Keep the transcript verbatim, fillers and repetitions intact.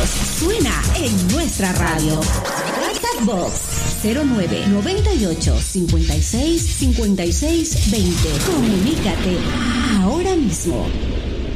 voz suena en nuestra radio. WhatsApp Box cero nueve noventa y ocho cincuenta y seis cincuenta y seis veinte. Comunícate ahora mismo.